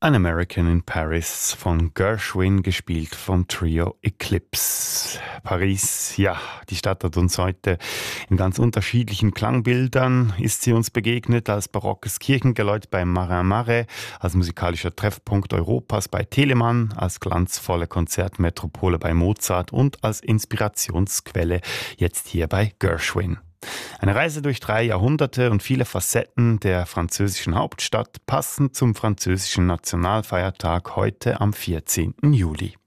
An American in Paris von Gershwin, gespielt vom Trio Eclipse. Paris, ja, die Stadt hat uns heute in ganz unterschiedlichen Klangbildern ist sie uns begegnet, als barockes Kirchengeläut bei Marin Marais, als musikalischer Treffpunkt Europas bei Telemann, als glanzvolle Konzertmetropole bei Mozart und als Inspirationsquelle jetzt hier bei Gershwin. Eine Reise durch 3 Jahrhunderte und viele Facetten der französischen Hauptstadt, passend zum französischen Nationalfeiertag heute am 14. Juli.